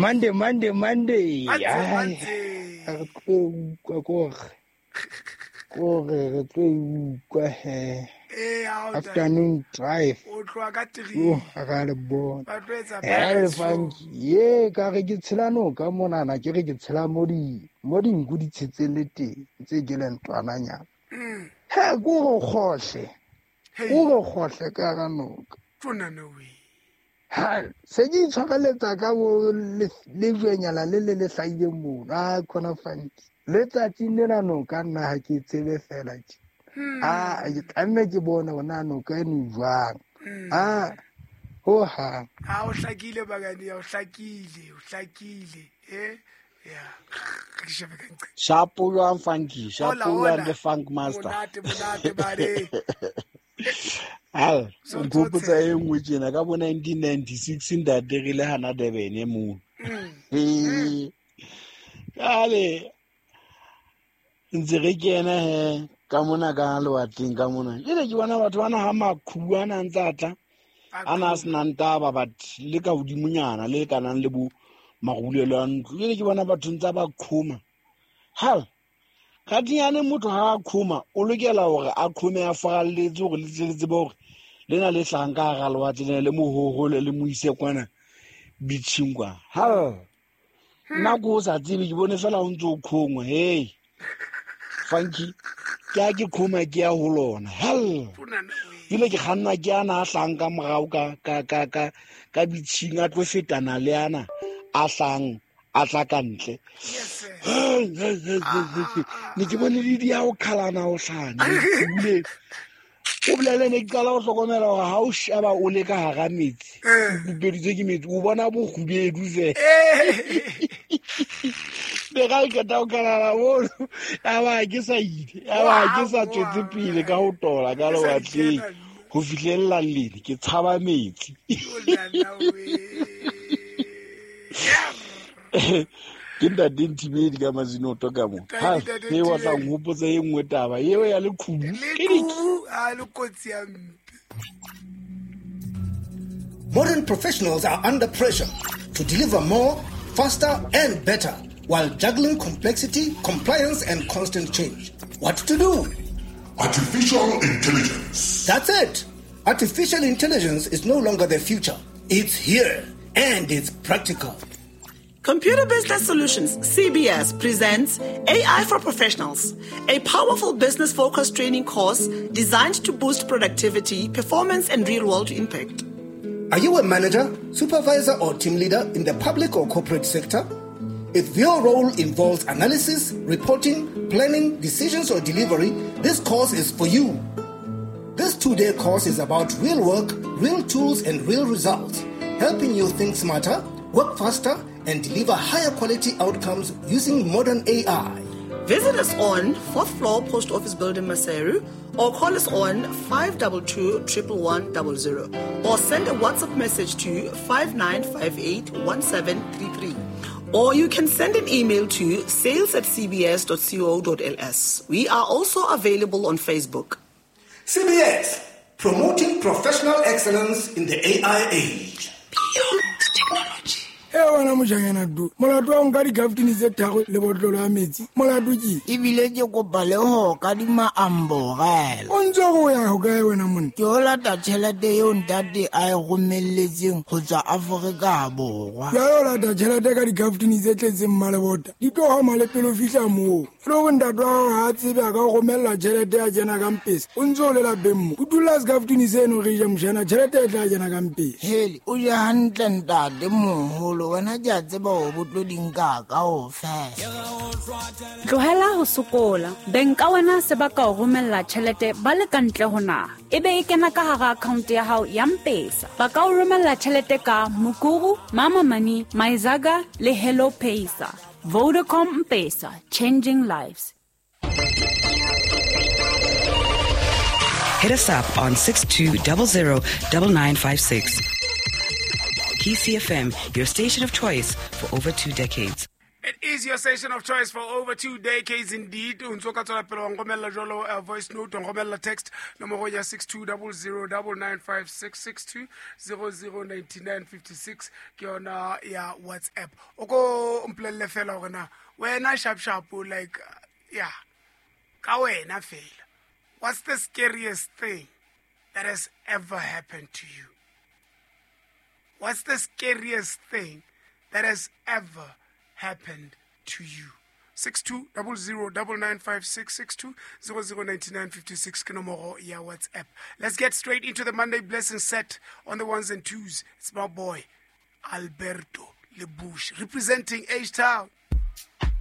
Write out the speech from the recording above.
Monday. Afternoon drive. I got a bone. Yeah, Gary gets Lano, come on, and I get Salamodi. Modin good titillity. It's a giant Pananya. Hey, go horse. Go horse, Carano. Ha, Segi Chocolate, I will live in a little side moon. I can't find. Let that in the no can I keep the fellage. I make you born on Nano, can you run? Oh, ha. I was like Bagadi, or Sakili, eh? Yeah. Shapulo and Funky, Shapulo and the Funk Master. Al, so go saying which in a 1996 in that they really had a moon. Ale, in the region, Kamuna Galo, I think Kamuna. You want to Hama Kuana and Zata, Anas Nantaba, but Lika Udimuana, Lake and Lebu, Marulan, you want about Tuntaba Kuma. Hal. Katiane mutu ha kuma olukela hore a khume a faralletse go letsebore lena le hlanka ga lwatse le mohoholo le moise kwana bitshingwa ha nna go sa tsebe ke bone fela o ntse o khongwa hey Funky ke khuma ke ya ho lona hal ile ke khanna ke ana a hlanka mogao ka bitšhinga tlo fetana le ana a hlang a tla kantle ni ke bone le dia o khalana o hlane bule o bolele ne ke qala go hlokomela gore ha o shaba o le ka ga metsi o beditse ke metsi o bona bo khubedu fe be ga ke ta o kala bo aba ke sa ide aba ke sa tswetse pele ka ho tola ka lo watleng go fihlella lele ke tshaba metsi Kinda didn't meet Gamazino Togamo. He was a whoop saying whatever. Here I look cool. I look Modern professionals are under pressure to deliver more, faster, and better while juggling complexity, compliance, and constant change. What to do? Artificial intelligence. That's it. Artificial intelligence is no longer the future. It's here, and it's practical. Computer Business Solutions, CBS, presents AI for Professionals, a powerful business-focused training course designed to boost productivity, performance, and real-world impact. Are you a manager, supervisor, or team leader in the public or corporate sector? If your role involves analysis, reporting, planning, decisions, or delivery, this course is for you. This 2-day course is about real work, real tools, and real results, helping you think smarter, work faster, and deliver higher quality outcomes using modern AI. Visit us on 4th floor Post Office Building, Maseru, or call us on 522-11100, or send a WhatsApp message to 59581733. Or you can send an email to sales@cbs.co.ls. We are also available on Facebook. CBS, promoting professional excellence in the AI age. Beyond technology. Wana mojanyana du molatu wa nka di-captain tse tharo le botlolo ya metsi molatu ke ebile ke kopa le ho ka di maambogela o ntse go ya go kae wena monna ke o lata tšhelete yo ntate a e romelletseng go tswa Aforika Borwa ya yo lata tšhelete ka di-captain tse tletseng mmalebota di tlo gama le pele o fitlha moo le go ntate wa gago ga a tsebe a ka go romella tšhelete ya jena ka mpesa o ntse o le lapeng mo o dula se-captain seno re ja mošana tšhelete e tla jena ka mpesa hele o ja hantle ntate moholo wena ke a tseba o botloding ka o fela tlohela ho sokola banka wena se ba ka o romella tšhelete ba le kantle ho naga ebe e kena ka hara account ya hao ya mpesa ba ka o romella tšhelete ka Mukuru, Mama Money, MyZaga le Hello Paysa. Vodacom M-Pesa, changing lives. Hit us up on 62009956. KCFM, your station of choice for over 2 decades. It is your station of choice for over 2 decades indeed. Unsoka tswela pele wa ngomela jolo voice note, ngomela text nomoro ya 6200995662 009956 ke yona ya WhatsApp. Oko mpolelle fela hore na wena sharp like yeah. Ka wena fela. What's the scariest thing that has ever happened to you? What's the scariest thing that has ever happened to you? 6200995662 009956 ke nomoro ya WhatsApp. Let's get straight into the Monday blessing set on the ones and twos. It's my boy Alberto Lebush representing H-Town.